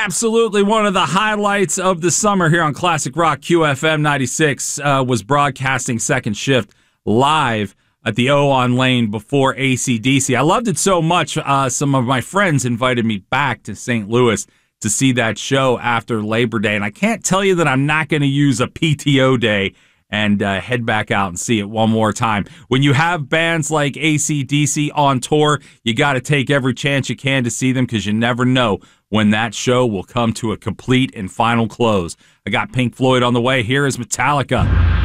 Absolutely one of the highlights of the summer here on Classic Rock. QFM 96 was broadcasting Second Shift live at the O on Lane before AC/DC. I loved it so much, some of my friends invited me back to St. Louis to see that show after Labor Day, and I can't tell you that I'm not going to use a PTO day and head back out and see it one more time. When you have bands like AC/DC on tour, you got to take every chance you can to see them because you never know when that show will come to a complete and final close. I got Pink Floyd on the way. Here is Metallica.